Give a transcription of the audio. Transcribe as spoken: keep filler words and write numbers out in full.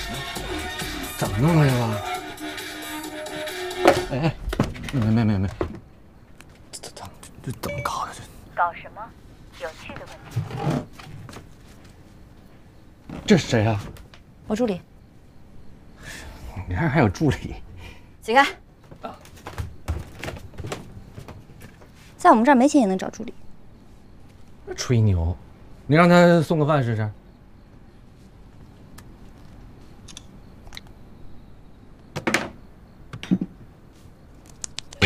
怎么弄的呀？哎哎，没没没没，这怎么这怎么搞的这？ 搞什么？有趣的问题。 这是谁啊？ 我助理。 你这还有助理？ 起开！在我们这儿没钱也能找助理。 吹牛！你让他送个饭试试。